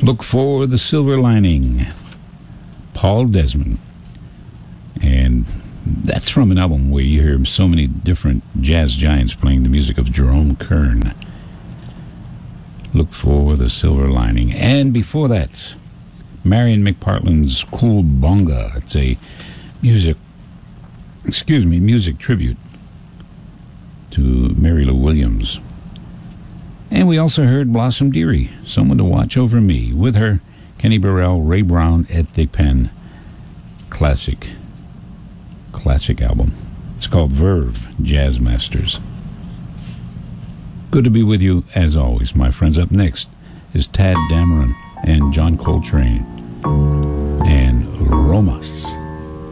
Look for the Silver Lining, Paul Desmond. And that's from an album where you hear so many different jazz giants playing the music of Jerome Kern. Look for the Silver Lining. And before that, Marion McPartland's Cool Bonga. It's a music tribute to Mary Lou Williams. And we also heard Blossom Dearie, Someone to Watch Over Me. With her, Kenny Burrell, Ray Brown at the pen. Classic album. It's called Verve Jazz Masters. Good to be with you as always, my friends. Up next is Tad Dameron and John Coltrane and Romas.